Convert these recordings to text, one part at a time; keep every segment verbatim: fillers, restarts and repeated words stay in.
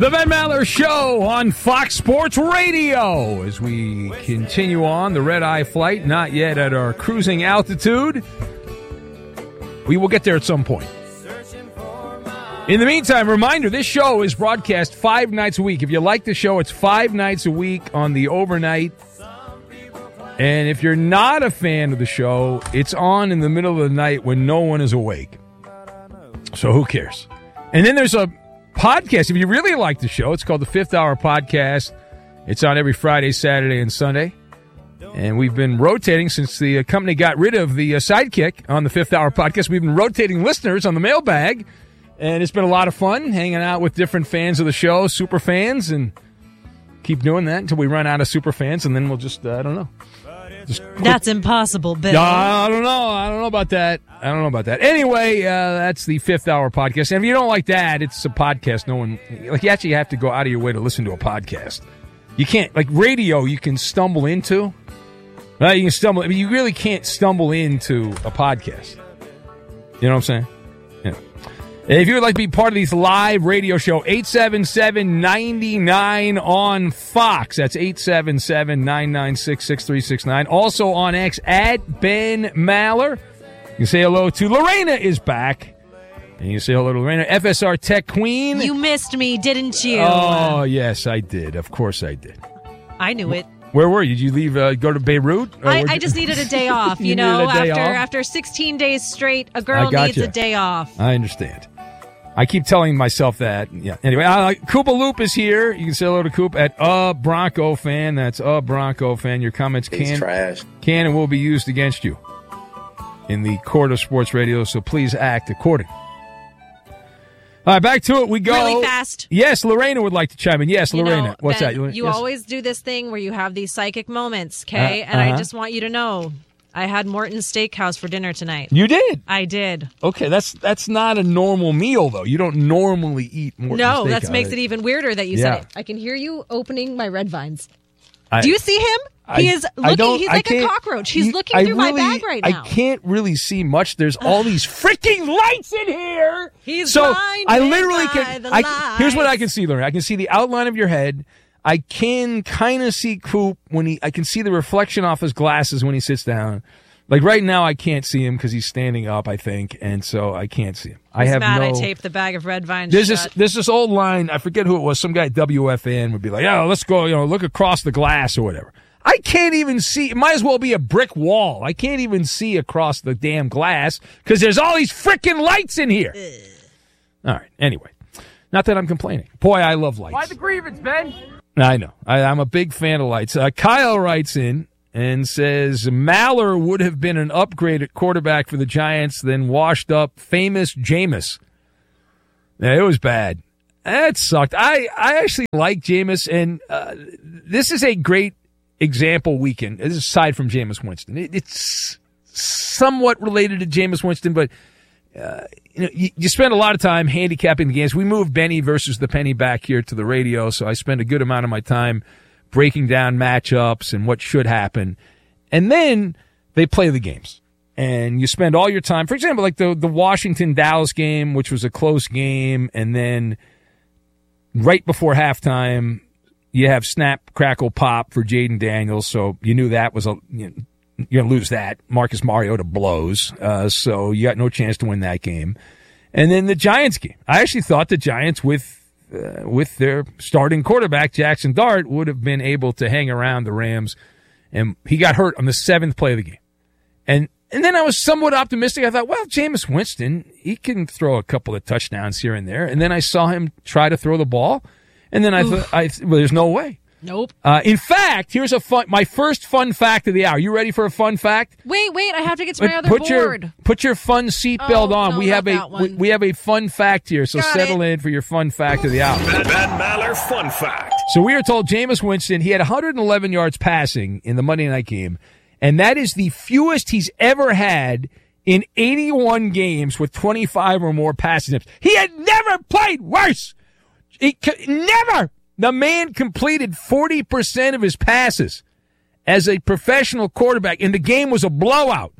The Ben Maller Show on Fox Sports Radio as we continue on the red-eye flight, not yet at our cruising altitude. We will get there at some point. In the meantime, reminder, this show is broadcast five nights a week. If you like the show, it's five nights a week on the overnight. And if you're not a fan of the show, it's on in the middle of the night when no one is awake. So who cares? And then there's a podcast. If you really like the show, it's called the Fifth Hour Podcast. It's on every Friday, Saturday, and Sunday. And we've been rotating since the uh, company got rid of the uh, sidekick on the Fifth Hour Podcast. We've been rotating listeners on the mailbag. And it's been a lot of fun hanging out with different fans of the show, super fans, and keep doing that until we run out of super fans, and then we'll just, uh, I don't know. Just That's impossible, Bill. Uh, I don't know. I don't know about that. I don't know about that. Anyway, uh, that's the Fifth Hour Podcast. And if you don't like that, it's a podcast. No one, like, you actually have to go out of your way to listen to a podcast. You can't, like, radio, you can stumble into. Right? You can stumble, I mean, you really can't stumble into a podcast. You know what I'm saying? Yeah. If you would like to be part of these live radio show, eight seven seven, nine nine on Fox. That's eight seven seven, nine nine six, six three six nine. Also on X, at Ben Maller. You can say hello to Lorena is back. And you say hello to Lorena, F S R Tech Queen. You missed me, didn't you? Oh, yes, I did. Of course I did. I knew it. Where were you? Did you leave, uh, go to Beirut? I, I just needed a day off. You, you know, after off? after sixteen days straight, a girl needs you. a day off. I understand. I keep telling myself that. Yeah. Anyway, uh, Koopa Loop is here. You can say hello to Coop at a Bronco fan. That's a Bronco fan. Your comments can, trash. can and will be used against you in the court of sports radio, so please act accordingly. All right, back to it we go. Really fast. Yes, Lorena would like to chime in. Yes, you Lorena. Know, What's Ben, that? You yes. always do this thing where you have these psychic moments, okay? Uh, and uh-huh. I just want you to know, I had Morton's Steakhouse for dinner tonight. You did? I did. Okay, that's that's not a normal meal, though. You don't normally eat Morton's No, Steakhouse. that makes it even weirder that you Yeah. said it. I can hear you opening my red vines. I, Do you see him? He is looking. He's like a cockroach. He's you, looking I through really, my bag right now. I can't really see much. There's all these freaking lights in here. He's so blinded I literally by can. the I, here's what I lights. can see, Lorena. I can see the outline of your head. I can kind of see Coop when he. I can see the reflection off his glasses when he sits down. Like right now, I can't see him because he's standing up, I think, and so I can't see him. I He's have mad no. I taped the bag of red vines There's shut. this, there's this old line. I forget who it was. Some guy at W F N would be like, "Yeah, let's go. You know, look across the glass or whatever." I can't even see. It might as well be a brick wall. I can't even see across the damn glass because there's all these freaking lights in here. All right. Anyway, not that I'm complaining. Boy, I love lights. Why the grievance, Ben? I know. I, I'm a big fan of lights. Uh, Kyle writes in and says Maller would have been an upgrade at quarterback for the Giants than washed up famous Jameis. Yeah, it was bad. That sucked. I, I actually like Jameis, and uh, this is a great example weekend. This is aside from Jameis Winston. It, it's somewhat related to Jameis Winston, but uh, you know, you, you spend a lot of time handicapping the games. We moved Benny versus the Penny back here to the radio, so I spend a good amount of my time breaking down matchups and what should happen. And then they play the games. And you spend all your time, for example, like the, the Washington-Dallas game, which was a close game, and then right before halftime, you have snap, crackle, pop for Jaden Daniels, so you knew that was a you know, you're going to lose that. Marcus Mariota blows, uh, so you got no chance to win that game. And then the Giants game. I actually thought the Giants, with uh, with their starting quarterback, Jackson Dart, would have been able to hang around the Rams, and he got hurt on the seventh play of the game. And and then I was somewhat optimistic. I thought, well, Jameis Winston, he can throw a couple of touchdowns here and there. And then I saw him try to throw the ball, and then I thought, I, well, there's no way. Nope. Uh, in fact, here's a fun, my first fun fact of the hour. You ready for a fun fact? Wait, wait, I have to get to my other put board. Your, put your fun seatbelt oh, on. No, we have a that one. we, we have a fun fact here, so Got settle it. in for your fun fact of the hour. Ben, Ben Maller Fun Fact. So we are told Jameis Winston, he had one hundred eleven yards passing in the Monday night game, and that is the fewest he's ever had in eighty-one games with twenty-five or more passing attempts. He had never played worse. He never. The man completed forty percent of his passes as a professional quarterback, and the game was a blowout.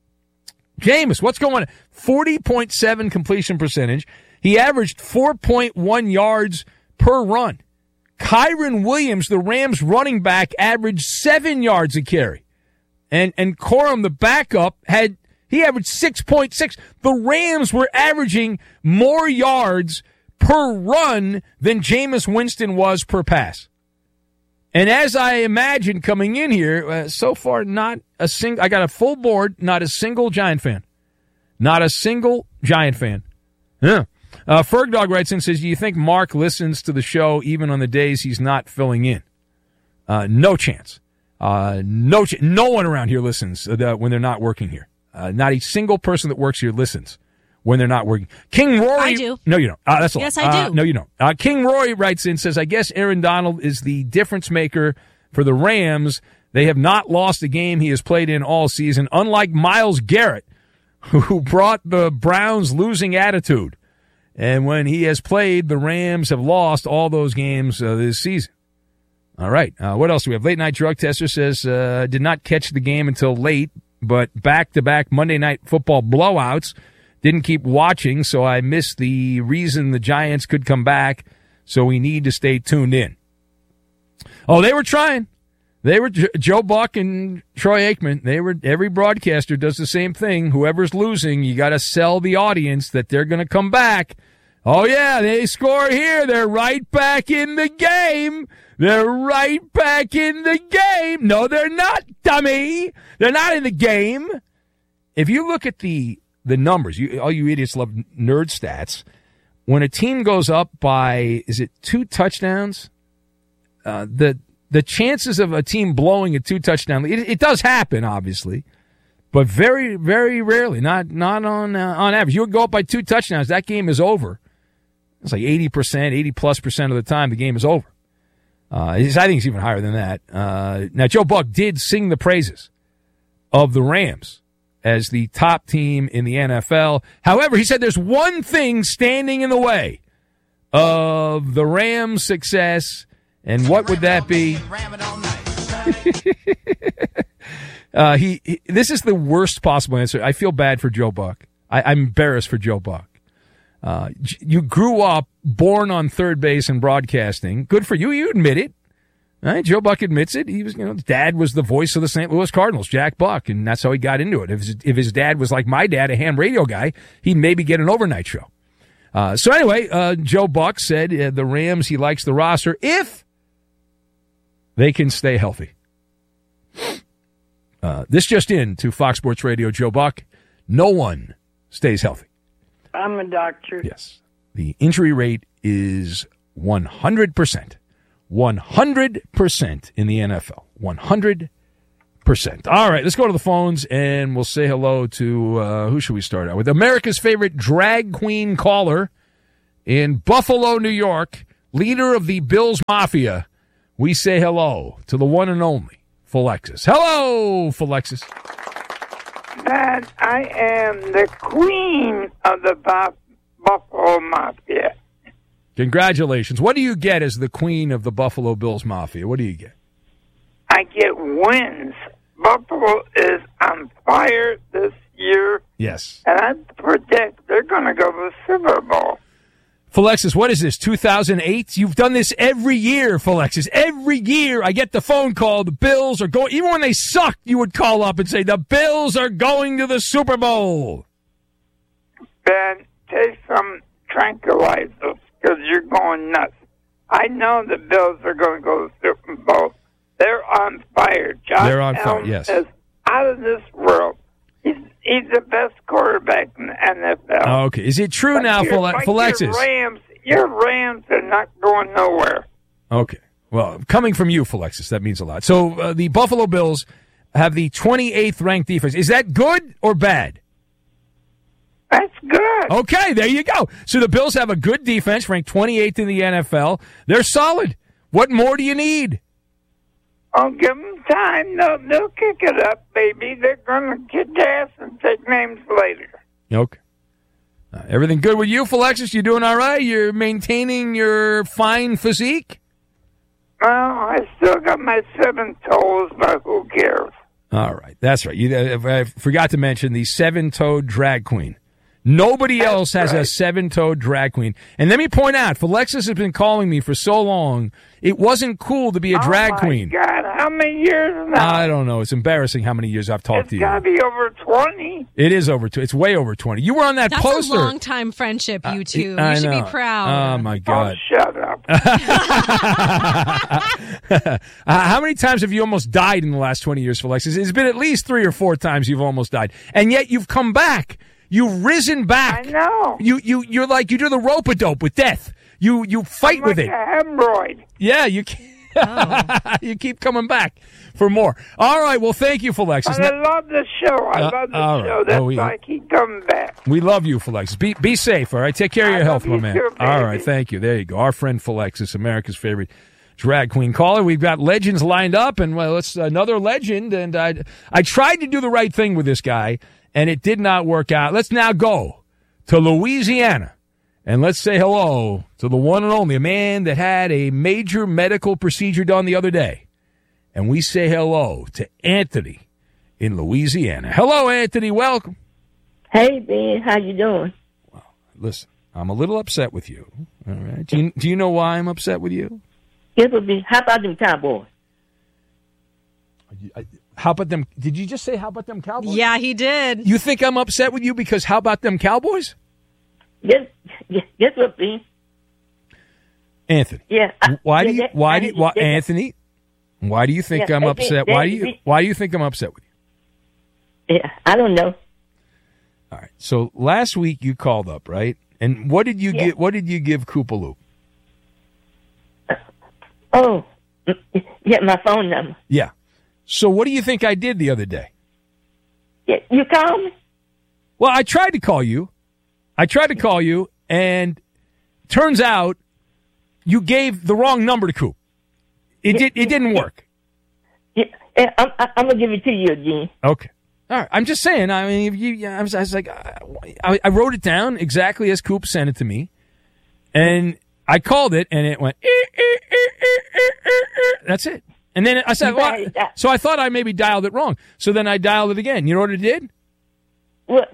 Jameis, what's going on? forty point seven completion percentage. He averaged four point one yards per run. Kyron Williams, the Rams running back, averaged seven yards a carry. And and Corum, the backup, had he averaged six point six. The Rams were averaging more yards per run than Jameis Winston was per pass. And as I imagine coming in here, uh, so far not a single. I got a full board, not a single Giant fan. Not a single Giant fan. Yeah. Uh, Fergdog writes in and says, do you think Mark listens to the show even on the days he's not filling in? Uh, no chance. Uh, no ch- No one around here listens uh, when they're not working here. Uh, not a single person that works here listens when they're not working. King Rory. I do. No, you don't. Uh, that's a yes, lie. I do. Uh, no, you don't. Uh, King Rory writes in and says, I guess Aaron Donald is the difference maker for the Rams. They have not lost a game he has played in all season, unlike Myles Garrett, who brought the Browns losing attitude. And when he has played, the Rams have lost all those games uh, this season. All right. Uh, what else do we have? Late Night Drug Tester says, uh, did not catch the game until late, but back-to-back Monday Night Football blowouts. Didn't keep watching, so I missed the reason the Giants could come back, so we need to stay tuned in. Oh, they were trying. They were Joe Buck and Troy Aikman. They were. Every broadcaster does the same thing. Whoever's losing, you got to sell the audience that they're going to come back. Oh yeah, they score here. They're right back in the game. They're right back in the game. No, they're not, dummy. They're not in the game. If you look at the the numbers, you, all you idiots love nerd stats. When a team goes up by, is it two touchdowns? Uh, the The chances of a team blowing a two-touchdown lead, it, it does happen, obviously, but very, very rarely, not not on uh, on average. You would go up by two touchdowns, that game is over. It's like eighty percent, eighty-plus percent of the time the game is over. Uh, I think it's even higher than that. Uh, now, Joe Buck did sing the praises of the Rams as the top team in the N F L. However, he said there's one thing standing in the way of the Rams' success. And what would that be? uh, he, he. This is the worst possible answer. I feel bad for Joe Buck. I, I'm embarrassed for Joe Buck. Uh, you grew up born on third base in broadcasting. Good for you. You admit it. Right? Joe Buck admits it. He was, you know, his dad was the voice of the Saint Louis Cardinals, Jack Buck, and that's how he got into it. If his, if his dad was like my dad, a ham radio guy, he'd maybe get an overnight show. Uh, so anyway, uh, Joe Buck said uh, the Rams, he likes the roster if they can stay healthy. Uh, this just in to Fox Sports Radio, Joe Buck. No one stays healthy. I'm a doctor. Yes. The injury rate is one hundred percent. one hundred percent in the N F L. one hundred percent. All right, let's go to the phones, and we'll say hello to, uh, who should we start out with? America's favorite drag queen caller in Buffalo, New York, leader of the Bills Mafia. We say hello to the one and only Philexis. Hello, Philexis. That I am the queen of the Buff- Buffalo Mafia. Congratulations. What do you get as the queen of the Buffalo Bills Mafia? What do you get? I get wins. Buffalo is on fire this year. Yes. And I predict they're going to go to the Super Bowl. Philexis, what is this, two thousand eight? You've done this every year, Philexis. Every year I get the phone call, the Bills are going, even when they sucked, you would call up and say, the Bills are going to the Super Bowl. Ben, take some tranquilizers because you're going nuts. I know the Bills are going to go to the Super Bowl. They're on fire. Josh They're on fire, Allen yes. is out of this world. He's, he's the best quarterback in the N F L. Okay. Is it true But now, your- Phile- but Philexis? Your Rams, your Rams are not going nowhere. Okay. Well, coming from you, Philexis, that means a lot. So uh, the Buffalo Bills have the twenty-eighth ranked defense. Is that good or bad? That's good. Okay, there you go. So the Bills have a good defense, ranked twenty-eighth in the N F L. They're solid. What more do you need? Oh, give them time. They'll, they'll kick it up, baby. They're going to kick ass and take names later. Okay. Uh, everything good with you, Philexis? You doing all right? You're maintaining your fine physique? Well, I still got my seven toes, but who cares? All right. That's right. You, uh, I forgot to mention the seven-toed drag queen. Nobody else has right. a seven-toed drag queen. And let me point out, Philexis has been calling me for so long, it wasn't cool to be a drag oh my queen. God, how many years now? I don't know. It's embarrassing how many years I've talked It's to you. got to be over twenty. It is over. Tw- it's way over twenty. You were on that That's poster. a long time friendship, you two. I you should know. be proud. Oh, my Oh, God. shut up. uh, how many times have you almost died in the last twenty years, Philexis? It's been at least three or four times you've almost died. And yet you've come back. You've risen back. I know. You, you, you're like, you do the rope-a-dope with death. You, you fight I'm with like it. a hemorrhoid. Yeah, you keep, you keep coming back for more. All right, well, thank you, Philexis. But I love the show. I Uh, love the all right. show. That's Oh, we- why I keep coming back. We love you, Philexis. Be be safe, all right? Take care of I your love health, my you man. too, All baby. right, thank you. There you go. Our friend Philexis, America's favorite drag queen caller. We've got legends lined up, and well, it's another legend. And I I tried to do the right thing with this guy, and it did not work out. Let's now go to Louisiana, and let's say hello to the one and only, a man that had a major medical procedure done the other day. And we say hello to Anthony in Louisiana. Hello, Anthony. Welcome. Hey, Ben, how you doing? Listen, I'm a little upset with you. All right. Do you, do you know why I'm upset with you? It would be, how about them Cowboys? How about them? Did you just say, how about them Cowboys? Yeah, he did. You think I'm upset with you because how about them Cowboys? Guess, guess, guess what, Ben? Anthony. Yeah. I, Why do yeah, you, that- why I do you, did- why, that- Anthony, why do you think Yeah, I'm that- upset? that- Why do you, that- why do you think I'm upset with you? Yeah, I don't know. All right. So last week you called up, right? And what did you Yeah. get? What did you give Koopaloop? Oh, mm, yeah, my phone number. Yeah. So what do you think I did the other day? Yeah, you called me? Well, I tried to call you. I tried to call you, and turns out you gave the wrong number to Coop. It did. It didn't work. Yeah, yeah, I'm, I- I'm going to give it to you again. Okay. All right. I'm just saying. I mean, if you, yeah, I was, I was like, I, I wrote it down exactly as Coop sent it to me, and I called it, and it went. "Eh, eh, eh, eh, eh, eh, eh." That's it. And then I said, You well, better di- so I thought I maybe dialed it wrong. So then I dialed it again. You know what it did? What?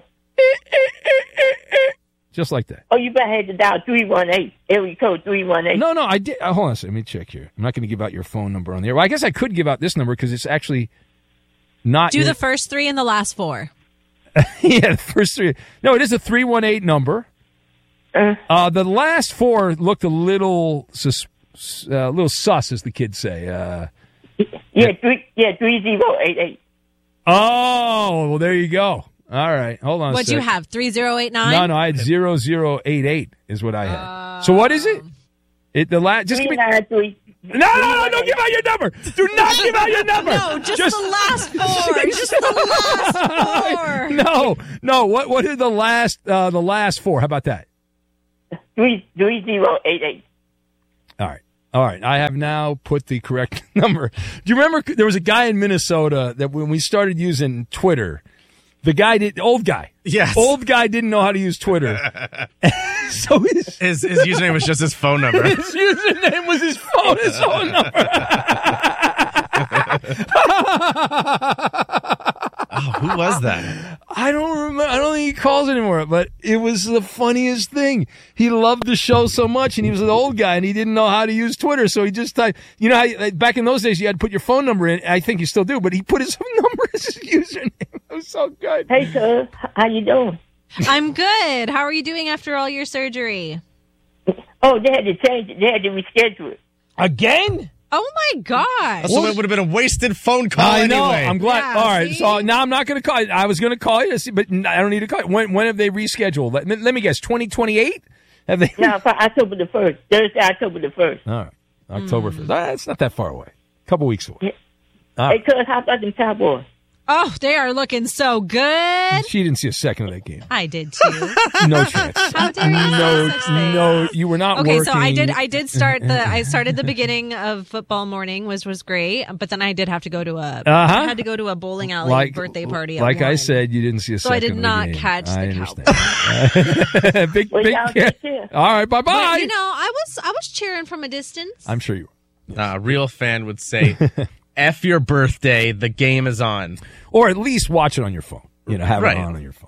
Just like that. Oh, you better have to dial three one eight, area code three one eight. No, no, I did. Uh, hold on a second. Let me check here. I'm not going to give out your phone number on the air. Well, I guess I could give out this number because it's actually not. Do your- the first three and the last four. yeah, the first three. No, it is a three one eight number. Uh, Uh, the last four looked a little sus, uh, a little sus, as the kids say. Uh, yeah, three, yeah, three zero eight eight. oh, well, there you go. All right, hold on. a What'd you sec. have? Three zero eight nine. No, no, I had zero zero eight eight is what I had. so what is it? It the last. Just give Three me. nine three. No, no, no! Don't give out your number. Do not give out your number. No, just, the last four. just the last four. No, no. What? What are the last? Uh, the last four? How about that? Three three zero eight eight. All right. All right. I have now put the correct number. Do you remember there was a guy in Minnesota that when we started using Twitter, the guy did old guy. Yes. Old guy didn't know how to use Twitter. so his, His his username was just his phone number. his username was his phone, his phone number. Oh, who was that? I don't remember. I don't think he calls anymore, but it was the funniest thing. He loved the show so much, and he was an old guy, and he didn't know how to use Twitter, so he just typed. You know, how, back in those days, you had to put your phone number in. I think you still do, but he put his number as his username. It was so good. Hey, cuz, how you doing? I'm good. How are you doing after all your surgery? Oh, they had to change it. They had to reschedule it. Again? Oh my gosh. So it would have been a wasted phone call I know. anyway. I'm glad. Yeah, All right. see? So now I'm not going to call. I was going to call you, to see, but I don't need to call you. When, when have they rescheduled? Let, let me guess. twenty twenty-eight? Have they? No, for October the first. Thursday, October the first. All right. October first. Ah, it's not that far away. A couple weeks away. Yeah. All Hey, right. cuz, how about them Cowboys? Oh, they are looking so good. She didn't see a second of that game. I did too. No chance. How dare you No, say such things? no, you were not Okay, working. so I did. I did start the. I started the beginning of football morning, was was great. But then I did have to go to a. Uh-huh. I had to go to a bowling alley like birthday party. At Like I one. said, you didn't see a So second. I did of the not game. catch I the understand. big, Well, big. y'all take care. All right, bye bye. But, you know, I was I was cheering from a distance. I'm sure you were. Nah, a real fan would say, F your birthday, the game is on. Or at least watch it on your phone. You know, have Right. it on on your phone.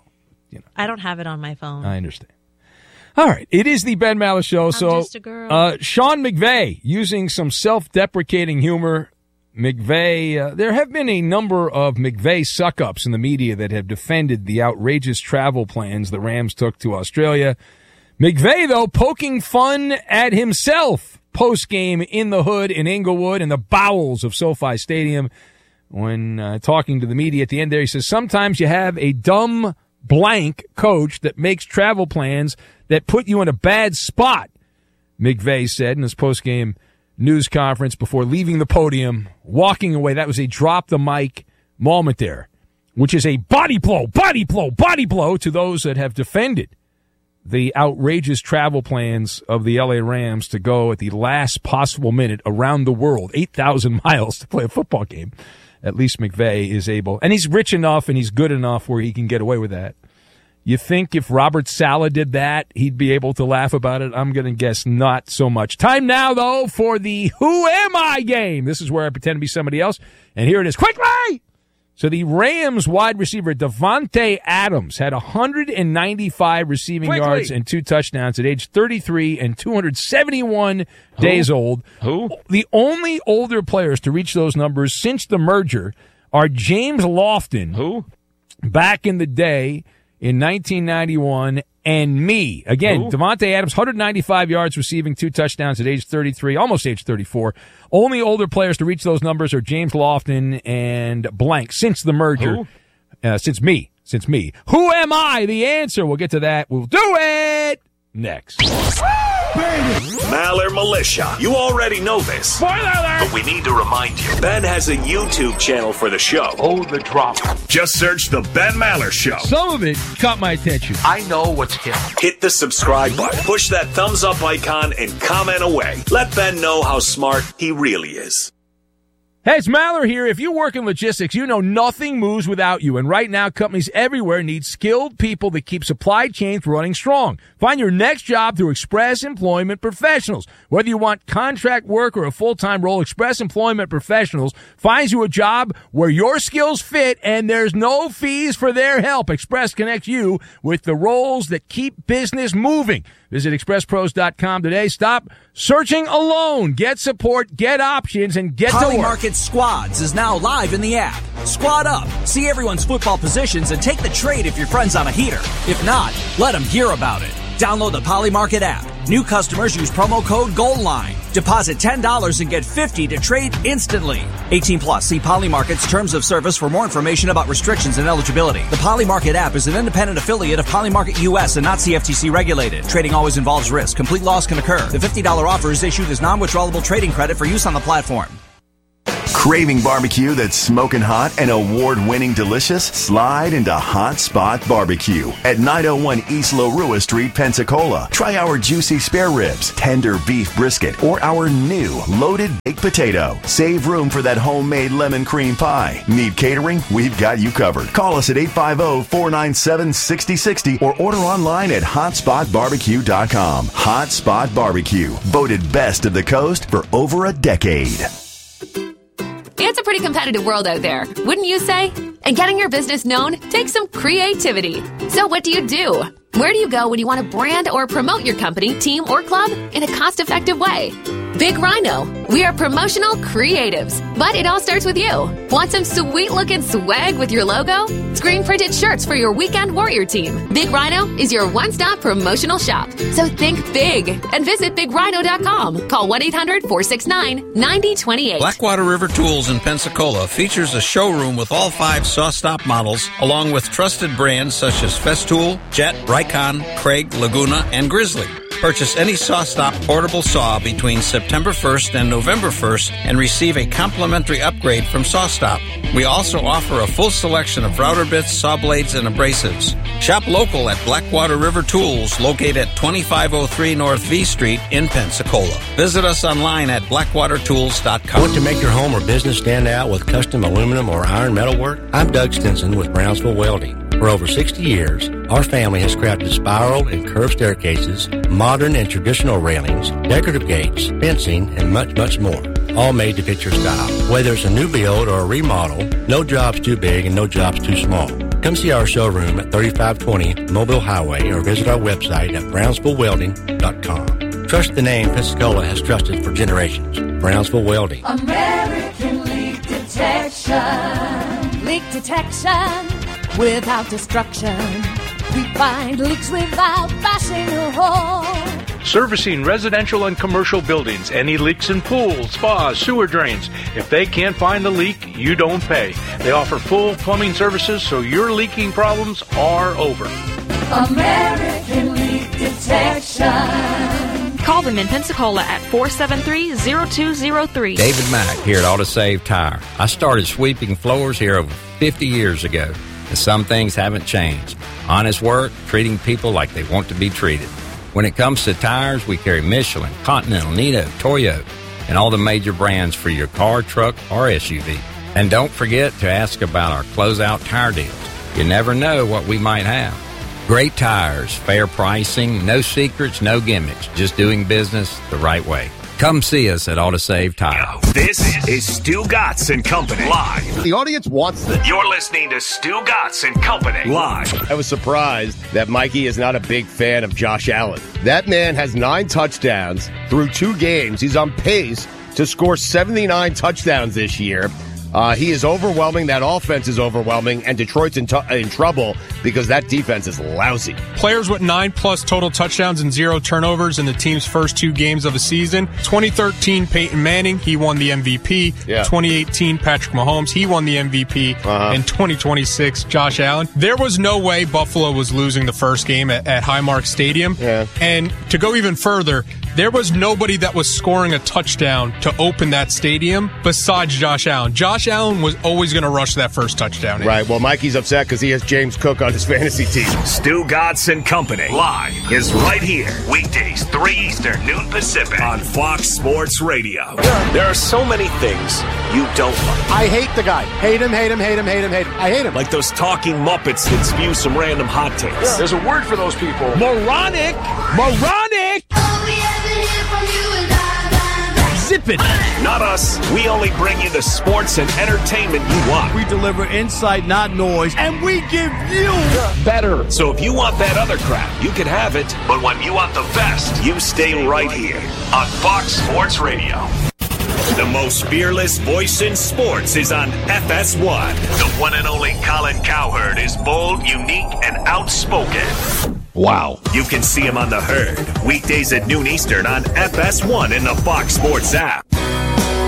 you know. I don't have it on my phone. I understand. All right. It is the Ben Maller Show. I'm so, just a girl. Uh, Sean McVay, using some self-deprecating humor. McVay, uh, there have been a number of McVay suck-ups in the media that have defended the outrageous travel plans the Rams took to Australia. McVay, though, poking fun at himself post-game in the hood in Inglewood in the bowels of SoFi Stadium. When uh, talking to the media at the end there, he says, sometimes you have a dumb blank coach that makes travel plans that put you in a bad spot, McVay said in his post-game news conference before leaving the podium, walking away. That was a drop-the-mic moment there, which is a body blow, body blow, body blow to those that have defended the outrageous travel plans of the L A Rams to go at the last possible minute around the world, eight thousand miles to play a football game. At least McVay is able, and he's rich enough and he's good enough where he can get away with that. You think if Robert Saleh did that, he'd be able to laugh about it? I'm going to guess not so much. Time now, though, for the Who Am I game. This is where I pretend to be somebody else, and here it is. Quickly! So the Rams wide receiver Davante Adams had one hundred ninety-five receiving Quickly. yards and two touchdowns at age thirty-three and two hundred seventy-one Who? days old. Who? The only older players to reach those numbers since the merger are James Lofton. Who? Back in the day in nineteen ninety-one, and me. Again, Who? Davante Adams, one hundred ninety-five yards receiving, two touchdowns at age thirty-three, almost age thirty-four. Only older players to reach those numbers are James Lofton and blank since the merger. Who? Uh, since me. Since me. Who am I? The answer. We'll get to that. We'll do it next. Maller Militia. You already know this. Spoiler alert! But we need to remind you. Ben has a YouTube channel for the show. Oh, the drama. Just search The Ben Maller Show. Some of it caught my attention. I know what's hip. Hit the subscribe button. Push that thumbs up icon and comment away. Let Ben know how smart he really is. Hey, it's Maller here. If you work in logistics, you know nothing moves without you. And right now, companies everywhere need skilled people that keep supply chains running strong. Find your next job through Express Employment Professionals. Whether you want contract work or a full-time role, Express Employment Professionals finds you a job where your skills fit and there's no fees for their help. Express connects you with the roles that keep business moving. Visit express pros dot com today. Stop searching alone. Get support, get options, and get to work. Polymarket Squads is now live in the app. Squad up, see everyone's football positions, and take the trade if your friend's on a heater. If not, let them hear about it. Download the Polymarket app. New customers use promo code GOALLINE. Deposit ten dollars and get fifty dollars to trade instantly. eighteen plus. See Polymarket's terms of service for more information about restrictions and eligibility. The Polymarket app is an independent affiliate of Polymarket U S and not C F T C regulated. Trading always involves risk. Complete loss can occur. The fifty dollars offer is issued as non-withdrawable trading credit for use on the platform. Craving barbecue that's smoking hot and award-winning delicious? Slide into Hot Spot Barbecue at nine oh one East Larua Street, Pensacola. Try our juicy spare ribs, tender beef brisket, or our new loaded baked potato. Save room for that homemade lemon cream pie. Need catering? We've got you covered. Call us at eight five zero, four nine seven, six zero six zero or order online at hot spot barbecue dot com. Hot Spot Barbecue, voted best of the coast for over a decade. It's a pretty competitive world out there, wouldn't you say? And getting your business known takes some creativity. So what do you do? Where do you go when you want to brand or promote your company, team, or club in a cost-effective way? Big Rhino. We are promotional creatives, but it all starts with you. Want some sweet-looking swag with your logo? Screen-printed shirts for your weekend warrior team. Big Rhino is your one-stop promotional shop. So think big and visit big rhino dot com. Call one eight hundred, four six nine, nine zero two eight. Blackwater River Tools in Pensacola features a showroom with all five SawStop models, along with trusted brands such as Festool, Jet, Rycon, Craig, Laguna, and Grizzly. Purchase any SawStop portable saw between September first and November first and receive a complimentary upgrade from SawStop. We also offer a full selection of router bits, saw blades, and abrasives. Shop local at Blackwater River Tools, located at twenty-five oh three North V Street in Pensacola. Visit us online at blackwater tools dot com. Want to make your home or business stand out with custom aluminum or iron metal work? I'm Doug Stinson with Brownsville Welding. For over sixty years, our family has crafted spiral and curved staircases, modern and traditional railings, decorative gates, fencing, and much, much more. All made to fit your style. Whether it's a new build or a remodel, no job's too big and no job's too small. Come see our showroom at thirty-five twenty Mobile Highway or visit our website at brownsville welding dot com. Trust the name Pensacola has trusted for generations. Brownsville Welding. American Leak Detection. Leak detection without destruction. We find leaks without bashing a hole. Servicing residential and commercial buildings. Any leaks in pools, spas, sewer drains. If they can't find the leak, you don't pay. They offer full plumbing services, so your leaking problems are over. American Leak Detection. Call them in Pensacola at four seven three, zero two zero three. David Mack here at AutoSave Tire. I started sweeping floors here over fifty years ago, and some things haven't changed. Honest work, treating people like they want to be treated. When it comes to tires, we carry Michelin, Continental, Nitto, Toyo, and all the major brands for your car, truck, or S U V. And don't forget to ask about our closeout tire deals. You never know what we might have. Great tires, fair pricing, no secrets, no gimmicks, just doing business the right way. Come see us at AutoSave Tire. This is Stu Gatz and Company live. The audience wants this. You're listening to Stu Gatz and Company live. I was surprised that Mikey is not a big fan of Josh Allen. That man has nine touchdowns through two games. He's on pace to score seventy-nine touchdowns this year. Uh, he is overwhelming. That offense is overwhelming, and Detroit's in, t- in trouble because that defense is lousy. Players with nine plus total touchdowns and zero turnovers in the team's first two games of the season. twenty thirteen, Peyton Manning, he won the M V P. Yeah. twenty eighteen, Patrick Mahomes, he won the M V P. Uh-huh. And twenty twenty-six, Josh Allen. There was no way Buffalo was losing the first game at, at Highmark Stadium. Yeah. And to go even further, there was nobody that was scoring a touchdown to open that stadium besides Josh Allen. Josh Allen was always going to rush that first touchdown in. Right. Well, Mikey's upset because he has James Cook on his fantasy team. Stu Gatz and Company live is right here. Weekdays, three Eastern, noon Pacific on Fox Sports Radio. There are so many things you don't like. I hate the guy. Hate him, hate him, hate him, hate him, hate him. I hate him. Like those talking Muppets that spew some random hot takes. Yeah. There's a word for those people. Moronic! Moronic! Zip it. Not us. We only bring you the sports and entertainment you want. We deliver insight, not noise, and we give you better. So if you want that other crap, you can have it. But when you want the best, you stay right here on Fox Sports Radio. The most fearless voice in sports is on F S one. The one and only Colin Cowherd is bold, unique, and outspoken. Wow. You can see him on The Herd, weekdays at noon Eastern on F S one in the Fox Sports app.